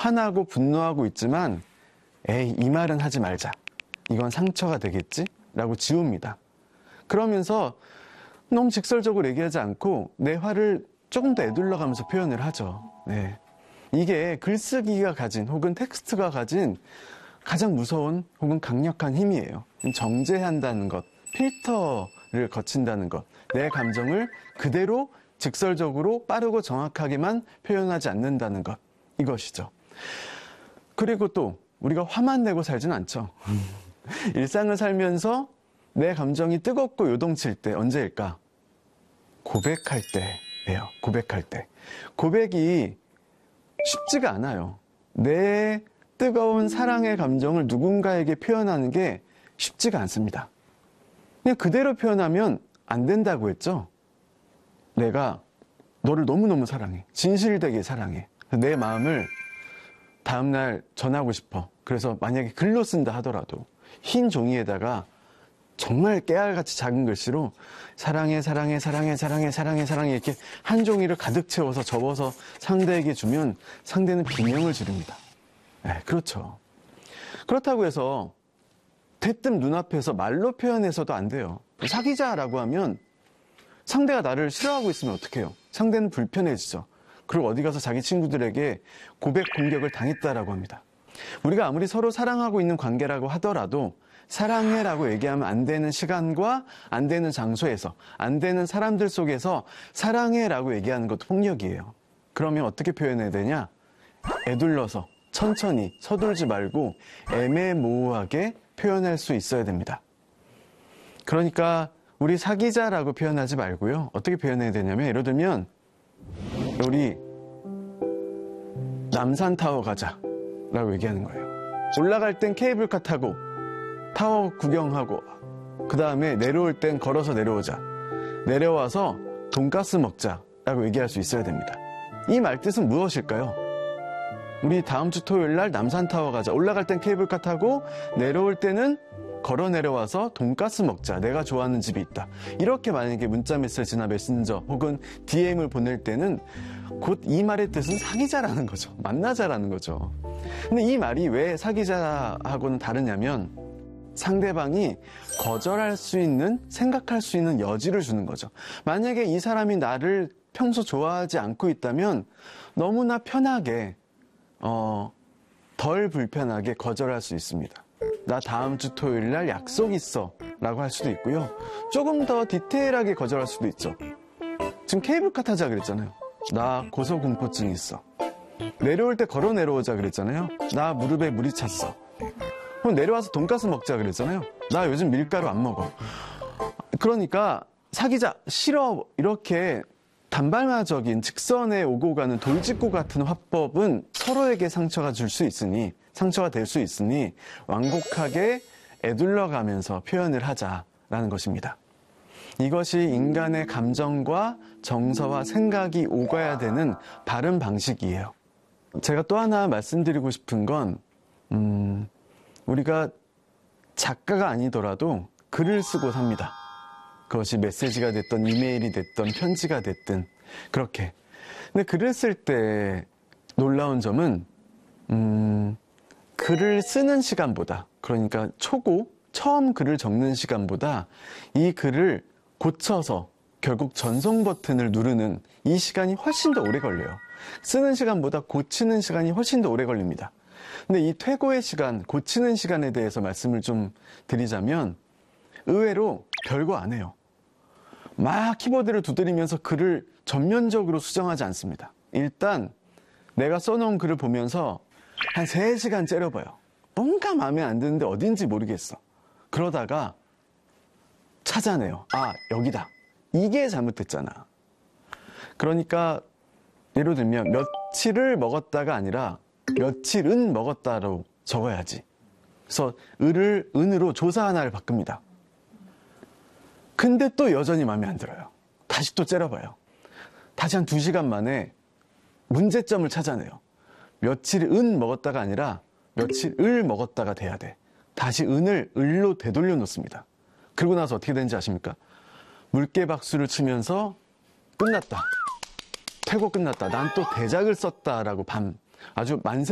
화나고 분노하고 있지만 에이, 이 말은 하지 말자. 이건 상처가 되겠지? 라고 지웁니다. 그러면서 너무 직설적으로 얘기하지 않고 내 화를 조금 더 에둘러가면서 표현을 하죠. 네. 이게 글쓰기가 가진 혹은 텍스트가 가진 가장 무서운 혹은 강력한 힘이에요. 정제한다는 것, 필터를 거친다는 것, 내 감정을 그대로 직설적으로 빠르고 정확하게만 표현하지 않는다는 것, 이것이죠. 그리고 또 우리가 화만 내고 살진 않죠. 일상을 살면서 내 감정이 뜨겁고 요동칠 때 언제일까? 고백할 때예요. 고백할 때. 고백이 쉽지가 않아요. 내 뜨거운 사랑의 감정을 누군가에게 표현하는 게 쉽지가 않습니다. 그냥 그대로 표현하면 안 된다고 했죠. 내가 너를 너무너무 사랑해. 진실되게 사랑해. 내 마음을 다음날 전하고 싶어. 그래서 만약에 글로 쓴다 하더라도 흰 종이에다가 정말 깨알같이 작은 글씨로 사랑해, 사랑해, 사랑해, 사랑해, 사랑해, 사랑해 이렇게 한 종이를 가득 채워서 접어서 상대에게 주면 상대는 비명을 지릅니다. 네, 그렇죠. 그렇다고 해서 대뜸 눈앞에서 말로 표현해서도 안 돼요. 사귀자라고 하면 상대가 나를 싫어하고 있으면 어떡해요? 상대는 불편해지죠. 그리고 어디 가서 자기 친구들에게 고백 공격을 당했다라고 합니다. 우리가 아무리 서로 사랑하고 있는 관계라고 하더라도 사랑해라고 얘기하면 안 되는 시간과 안 되는 장소에서 안 되는 사람들 속에서 사랑해라고 얘기하는 것도 폭력이에요. 그러면 어떻게 표현해야 되냐? 에둘러서 천천히 서둘지 말고 애매모호하게 표현할 수 있어야 됩니다. 그러니까 우리 사귀자라고 표현하지 말고요. 어떻게 표현해야 되냐면 예를 들면 우리 남산타워 가자라고 얘기하는 거예요. 올라갈 땐 케이블카 타고 타워 구경하고 그 다음에 내려올 땐 걸어서 내려오자. 내려와서 돈가스 먹자라고 얘기할 수 있어야 됩니다. 이 말뜻은 무엇일까요? 우리 다음 주 토요일 날 남산타워 가자. 올라갈 땐 케이블카 타고 내려올 때는 걸어 내려와서 돈가스 먹자. 내가 좋아하는 집이 있다. 이렇게 만약에 문자 메시지나 메신저 혹은 DM을 보낼 때는 곧 이 말의 뜻은 사귀자라는 거죠. 만나자라는 거죠. 근데 이 말이 왜 사귀자하고는 다르냐면 상대방이 거절할 수 있는, 생각할 수 있는 여지를 주는 거죠. 만약에 이 사람이 나를 평소 좋아하지 않고 있다면 너무나 편하게 덜 불편하게 거절할 수 있습니다. 나 다음 주 토요일 날 약속 있어 라고 할 수도 있고요. 조금 더 디테일하게 거절할 수도 있죠. 지금 케이블카 타자 그랬잖아요. 나 고소공포증 있어. 내려올 때 걸어 내려오자 그랬잖아요. 나 무릎에 물이 찼어. 그럼 내려와서 돈가스 먹자 그랬잖아요. 나 요즘 밀가루 안 먹어. 그러니까 사귀자, 싫어 이렇게 단발마적인 직선에 오고 가는 돌직구 같은 화법은 서로에게 상처가 될 수 있으니 완곡하게 에둘러가면서 표현을 하자라는 것입니다. 이것이 인간의 감정과 정서와 생각이 오가야 되는 바른 방식이에요. 제가 또 하나 말씀드리고 싶은 건 우리가 작가가 아니더라도 글을 쓰고 삽니다. 그것이 메시지가 됐던 이메일이 됐던 편지가 됐든 그렇게. 근데 글을 쓸 때 놀라운 점은 글을 쓰는 시간보다, 그러니까 처음 글을 적는 시간보다 이 글을 고쳐서 결국 전송 버튼을 누르는 이 시간이 훨씬 더 오래 걸려요. 쓰는 시간보다 고치는 시간이 훨씬 더 오래 걸립니다. 근데 이 퇴고의 시간, 고치는 시간에 대해서 말씀을 좀 드리자면 의외로 별거 안 해요. 막 키보드를 두드리면서 글을 전면적으로 수정하지 않습니다. 일단 내가 써놓은 글을 보면서 한 3시간 째려봐요. 뭔가 마음에 안 드는데 어딘지 모르겠어. 그러다가 찾아내요. 아, 여기다. 이게 잘못됐잖아. 그러니까 예를 들면 며칠을 먹었다가 아니라 며칠은 먹었다로 적어야지. 그래서 을을 은으로 조사 하나를 바꿉니다. 근데 또 여전히 마음에 안 들어요. 다시 또 째려봐요. 다시 한 2시간 만에 문제점을 찾아내요. 며칠 은 먹었다가 아니라 며칠 을 먹었다가 돼야 돼. 다시 은을 을로 되돌려 놓습니다. 그러고 나서 어떻게 되는지 아십니까? 물개 박수를 치면서 끝났다. 퇴고 끝났다. 난 또 대작을 썼다라고 아주 만세